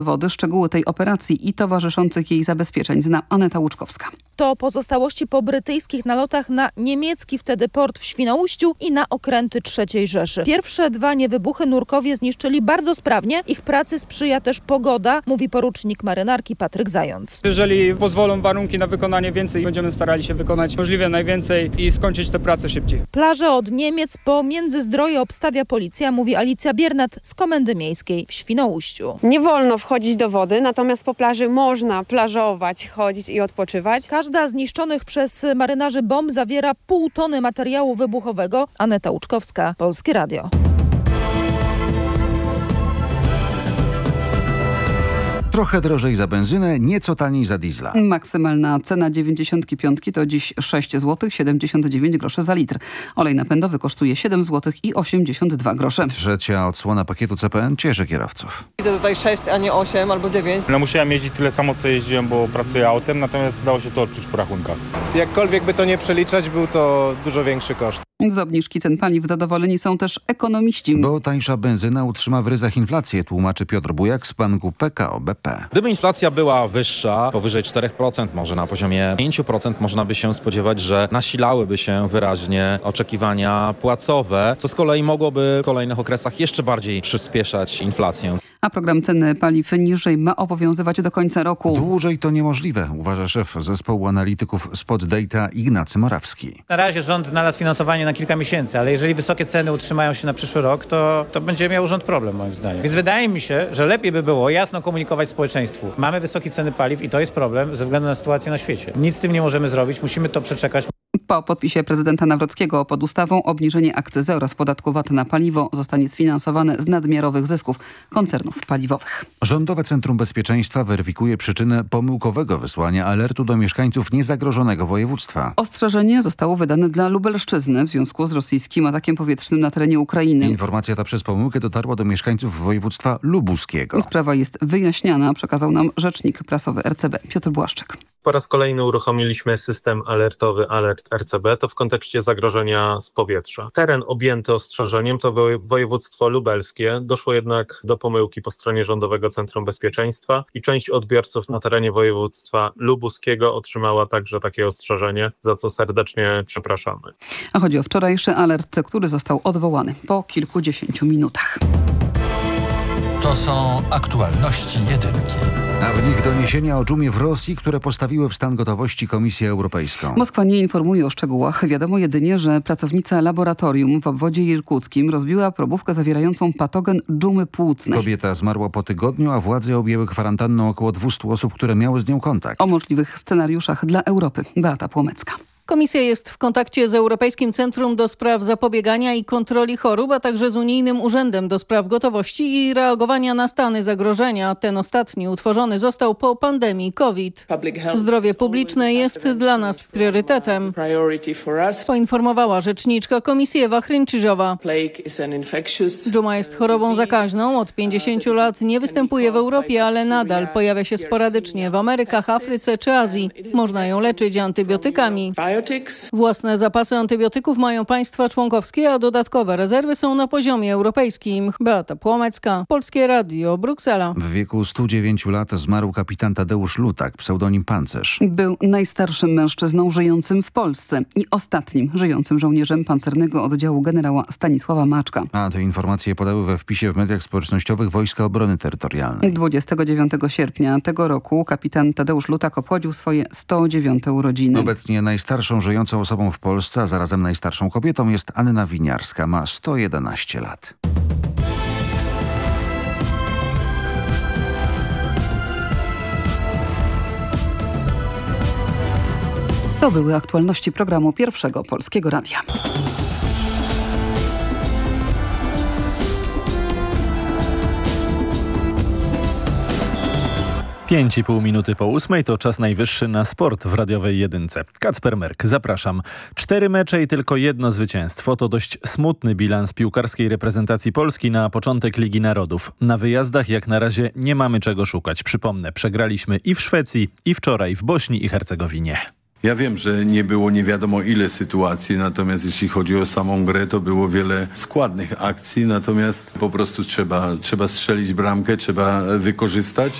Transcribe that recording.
wody. Szczegóły tej operacji i towarzyszących jej zabezpieczeń zna Aneta Łuczkowska. To pozostałości po brytyjskich nalotach na niemiecki wtedy port w Świnoujściu i na okręty III Rzeszy. Pierwsze 2 niewybuchy nurkowie zniszczyli bardzo sprawnie. Ich pracy sprzyja też pogoda, mówi porucznik marynarki Patryk Zając. Jeżeli pozwolą warunki na wykonanie więcej, będziemy starali się wykonać możliwie najwięcej i skończyć tę pracę szybciej. Plaże od Niemiec po Międzyzdroje obstawia policja, mówi Alicja Biernat z Komendy Miejskiej w Świnoujściu. Nie wolno wchodzić do wody, natomiast po plaży można plażować, chodzić i odpoczywać. Każda z niszczonych przez marynarzy bomb zawiera 0,5 tony materiału wybuchowego. Aneta Łuczkowska, Polskie Radio. Trochę drożej za benzynę, nieco taniej za diesla. Maksymalna cena 95 to dziś 6 zł 79 groszy za litr. Olej napędowy kosztuje 7 zł i 82 grosze. Trzecia odsłona pakietu CPN cieszy kierowców. Widzę tutaj 6, a nie 8 albo 9. No musiałem jeździć tyle samo, co jeździłem, bo pracuję autem, natomiast dało się to odczuć po rachunkach. Jakkolwiek by to nie przeliczać, był to dużo większy koszt. Z obniżki cen paliw zadowoleni są też ekonomiści. Bo tańsza benzyna utrzyma w ryzach inflację, tłumaczy Piotr Bujak z banku PKO BP. Gdyby inflacja była wyższa, powyżej 4%, może na poziomie 5%, można by się spodziewać, że nasilałyby się wyraźnie oczekiwania płacowe, co z kolei mogłoby w kolejnych okresach jeszcze bardziej przyspieszać inflację. A program ceny paliw niżej ma obowiązywać do końca roku. Dłużej to niemożliwe, uważa szef zespołu analityków Spot Data Ignacy Morawski. Na razie rząd znalazł finansowanie na kilka miesięcy, ale jeżeli wysokie ceny utrzymają się na przyszły rok, to będzie miał rząd problem moim zdaniem. Więc wydaje mi się, że lepiej by było jasno komunikować społeczeństwu. Mamy wysokie ceny paliw i to jest problem ze względu na sytuację na świecie. Nic z tym nie możemy zrobić, musimy to przeczekać. Po podpisie prezydenta Nawrockiego pod ustawą obniżenie akcyzy oraz podatku VAT na paliwo zostanie sfinansowane z nadmiarowych zysków koncernów paliwowych. Rządowe Centrum Bezpieczeństwa weryfikuje przyczynę pomyłkowego wysłania alertu do mieszkańców niezagrożonego województwa. Ostrzeżenie zostało wydane dla Lubelszczyzny w związku z rosyjskim atakiem powietrznym na terenie Ukrainy. Informacja ta przez pomyłkę dotarła do mieszkańców województwa lubuskiego. Sprawa jest wyjaśniana, przekazał nam rzecznik prasowy RCB Piotr Błaszczyk. Po raz kolejny uruchomiliśmy system alertowy Alert RCB, to w kontekście zagrożenia z powietrza. Teren objęty ostrzeżeniem to województwo lubelskie. Doszło jednak do pomyłki po stronie Rządowego Centrum Bezpieczeństwa i część odbiorców na terenie województwa lubuskiego otrzymała także takie ostrzeżenie, za co serdecznie przepraszamy. A chodzi o wczorajszy alert, który został odwołany po kilkudziesięciu minutach. To są aktualności jedynki. A w nich doniesienia o dżumie w Rosji, które postawiły w stan gotowości Komisję Europejską. Moskwa nie informuje o szczegółach. Wiadomo jedynie, że pracownica laboratorium w obwodzie irkuckim rozbiła probówkę zawierającą patogen dżumy płucnej. Kobieta zmarła po tygodniu, a władze objęły kwarantanną około 200 osób, które miały z nią kontakt. O możliwych scenariuszach dla Europy. Beata Płomecka. Komisja jest w kontakcie z Europejskim Centrum do Spraw Zapobiegania i Kontroli Chorób, a także z Unijnym Urzędem do Spraw Gotowości i Reagowania na stany zagrożenia. Ten ostatni utworzony został po pandemii COVID. Zdrowie publiczne jest dla nas priorytetem, poinformowała rzeczniczka Komisji Ewa Hrynczyżowa. Dżuma jest chorobą zakaźną. Od 50 lat nie występuje w Europie, ale nadal pojawia się sporadycznie w Amerykach, Afryce czy Azji. Można ją leczyć antybiotykami. Własne zapasy antybiotyków mają państwa członkowskie, a dodatkowe rezerwy są na poziomie europejskim. Beata Płomecka, Polskie Radio, Bruksela. W wieku 109 lat zmarł kapitan Tadeusz Lutak, pseudonim Pancerz. Był najstarszym mężczyzną żyjącym w Polsce i ostatnim żyjącym żołnierzem pancernego oddziału generała Stanisława Maczka. A te informacje podały we wpisie w mediach społecznościowych Wojska Obrony Terytorialnej. 29 sierpnia tego roku kapitan Tadeusz Lutak obchodził swoje 109 urodziny. Obecnie najstarszą żyjącą osobą w Polsce, a zarazem najstarszą kobietą jest Anna Winiarska. Ma 111 lat. To były aktualności programu Pierwszego Polskiego Radia. 5,5 minuty po 8 to czas najwyższy na sport w radiowej jedynce. Kacper Merk, zapraszam. 4 mecze i tylko 1 zwycięstwo to dość smutny bilans piłkarskiej reprezentacji Polski na początek Ligi Narodów. Na wyjazdach jak na razie nie mamy czego szukać. Przypomnę, przegraliśmy i w Szwecji, i wczoraj w Bośni i Hercegowinie. Ja wiem, że nie było nie wiadomo ile sytuacji, natomiast jeśli chodzi o samą grę, to było wiele składnych akcji, natomiast po prostu trzeba strzelić bramkę, trzeba wykorzystać.